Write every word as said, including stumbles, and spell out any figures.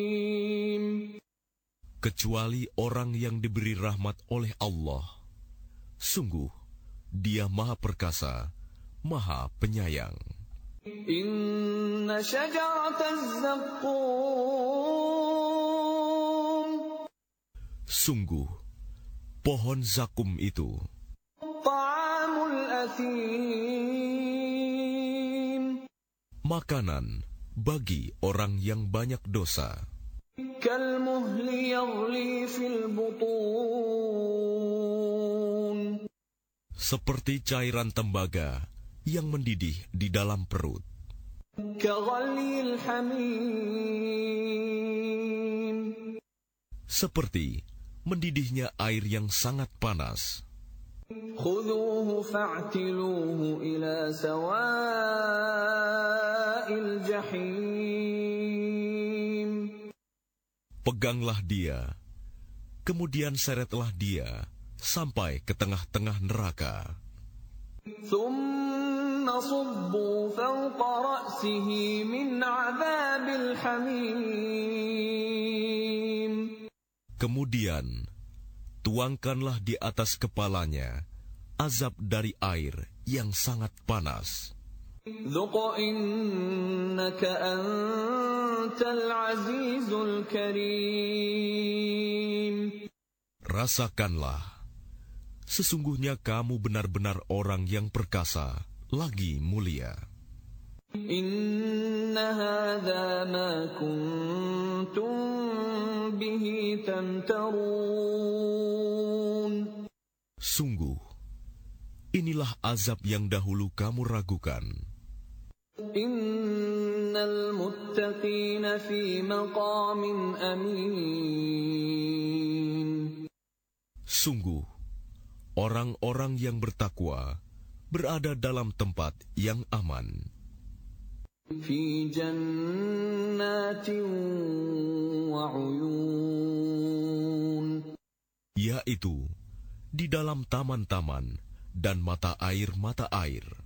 Kecuali orang yang diberi rahmat oleh Allah. Sungguh, Dia Maha Perkasa, Maha Penyayang. Inna syajarataz zaqqum. Sungguh, pohon zakum itu Ta'amul athim. makanan bagi orang yang banyak dosa. Kalmuhli yaghli fil butun. Seperti cairan tembaga yang mendidih di dalam perut. Kaghalil hamim. Seperti mendidihnya air yang sangat panas. Khudhuhu fa'tiluhu ila sawa'il jahim. Peganglah dia, kemudian seretlah dia sampai ke tengah-tengah neraka. Thumma subbu fawqa ra'sihi min 'adzabil hamim. Kemudian tuangkanlah di atas kepalanya azab dari air yang sangat panas. Dhuq innaka antal azizul karim. Rasakanlah, sesungguhnya kamu benar-benar orang yang perkasa, lagi mulia. Inna hadza ma kuntum bihi tamtarun. Sungguh, inilah azab yang dahulu kamu ragukan. Innal muttaqina fi maqamin amin. Sungguh, orang-orang yang bertakwa berada dalam tempat yang aman. Fi jannatin wa uyun. Yaitu di dalam taman-taman dan mata air-mata air.